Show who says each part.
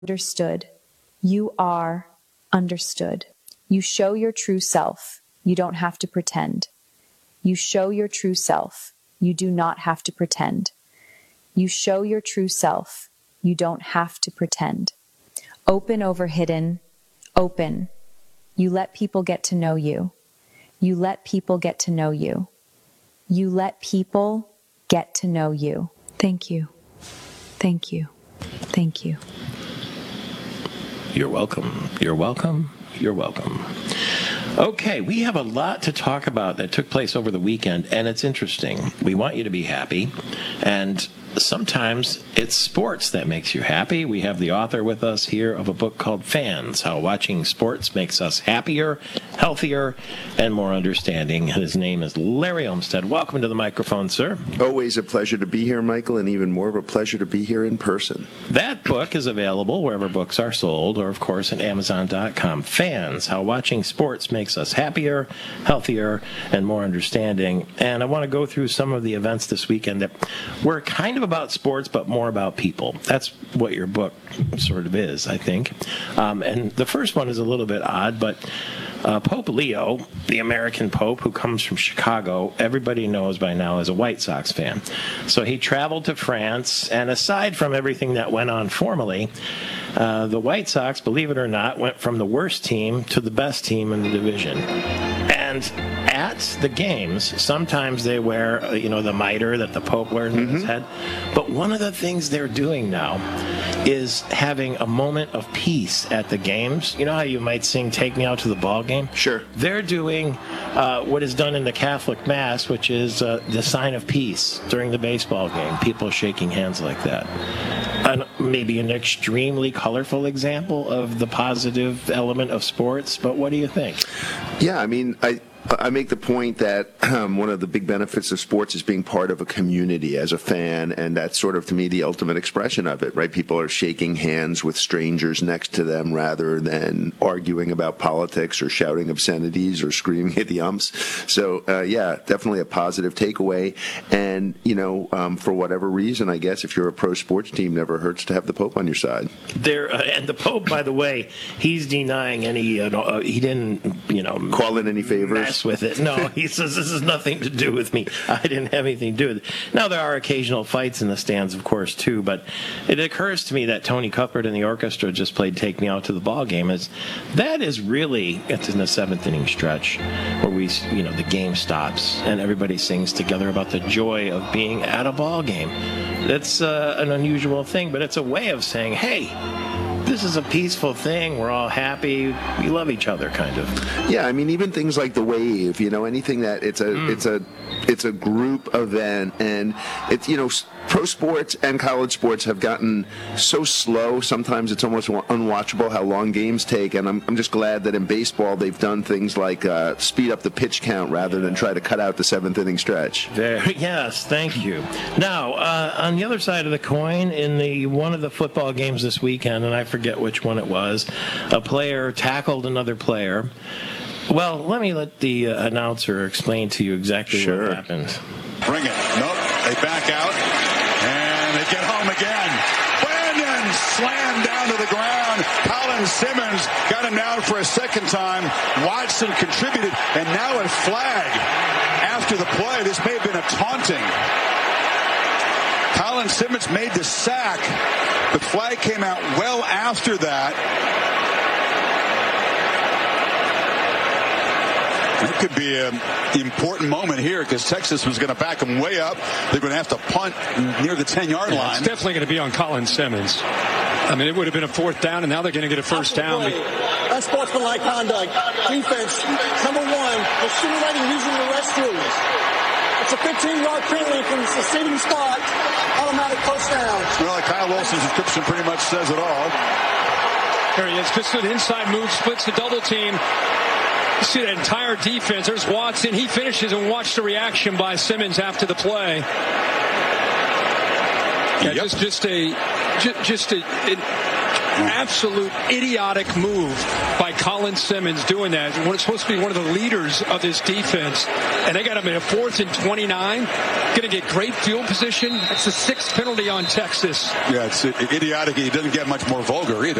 Speaker 1: understood. You are understood. You show your true self. You don't have to pretend. You show your true self. You do not have to pretend. You show your true self. You don't have to pretend. Open over hidden. Open. You let people get to know you. You let people get to know you. You let people get to know you. Thank you. Thank you. Thank you.
Speaker 2: You're welcome. You're welcome. You're welcome. Okay, we have a lot to talk about that took place over the weekend, and it's interesting. We want you to be happy, and sometimes it's sports that makes you happy. We have the author with us here of a book called Fans, How Watching Sports Makes Us Happier, Healthier, and More Understanding. His name is Larry Olmsted. Welcome to the microphone, sir.
Speaker 3: Always a pleasure to be here, Michael, and even more of a pleasure to be here in person.
Speaker 2: That book is available wherever books are sold, or, of course, at Amazon.com. Fans, How Watching Sports Makes Us Happier, Healthier, and More Understanding. And I want to go through some of the events this weekend that were kind of about sports, but more about people. That's what your book sort of is, I think. And the first one is a little bit odd, but Pope Leo, the American Pope who comes from Chicago, everybody knows by now is a White Sox fan. So he traveled to France, and aside from everything that went on formally, the White Sox, believe it or not, went from the worst team to the best team in the division. And at the games, sometimes they wear, the mitre that the Pope wears on his head. But one of the things they're doing now is having a moment of peace at the games. You know how you might sing "Take Me Out to the Ball Game"?
Speaker 3: Sure.
Speaker 2: They're doing what is done in the Catholic Mass, which is the sign of peace during the baseball game. People shaking hands like that. Maybe an extremely colorful example of the positive element of sports, but what do you think?
Speaker 3: Yeah, I mean, I make the point that one of the big benefits of sports is being part of a community as a fan, and that's sort of, to me, the ultimate expression of it, right? People are shaking hands with strangers next to them rather than arguing about politics or shouting obscenities or screaming at the umps. So, yeah, definitely a positive takeaway. And, for whatever reason, I guess if you're a pro sports team, never hurts to have the Pope on your side.
Speaker 2: And the Pope, by the way, he's denying any, he didn't,
Speaker 3: call in any favors.
Speaker 2: With it. No, he says this has nothing to do with me. I didn't have anything to do with it. Now, there are occasional fights in the stands, of course, too, but it occurs to me that Tony Cuthbert and the orchestra just played "Take Me Out to the Ball Game." That is really, it's in the seventh inning stretch where the game stops and everybody sings together about the joy of being at a ball game. That's an unusual thing, but it's a way of saying, hey, this is a peaceful thing. We're all happy. We love each other, kind of.
Speaker 3: Yeah, I mean, even things like the wave. Anything that it's a group event, and it's pro sports and college sports have gotten so slow. Sometimes it's almost unwatchable how long games take. And I'm just glad that in baseball they've done things like speed up the pitch count rather than try to cut out the seventh inning stretch.
Speaker 2: Yes, thank you. Now, on the other side of the coin, in one of the football games this weekend, and I forget which one it was, a player tackled another player. Well, let the announcer explain to you exactly what happened.
Speaker 4: Bring it. Nope. They back out, and they get home again. Brandon slammed down to the ground. Colin Simmons got him down for a second time. Watson contributed, and now a flag after the play. This may have been a taunting. Colin Simmons made the sack. The flag came out well after that. It could be an important moment here because Texas was going to back them way up. They're going to have to punt near the 10-yard line.
Speaker 5: It's definitely going to be on Colin Simmons. I mean, it would have been a fourth down, and now they're going to get a first down.
Speaker 6: Unsportsmanlike conduct. Defense, number one, was simulating using the restrooms. It's a 15-yard penalty from the succeeding spot. Automatic first down.
Speaker 4: Well, Kyle Wilson's description pretty much says it all.
Speaker 5: There he is. Just an inside move, splits the double team. You see that entire defense. There's Watson. He finishes, and watch the reaction by Simmons after the play. Yeah, absolute idiotic move by Colin Simmons doing that. When it's supposed to be one of the leaders of this defense, and they got him in a 4th and 29. Going to get great field position. That's the 6th penalty on Texas.
Speaker 4: Yeah, it's idiotic. He doesn't get much more vulgar either.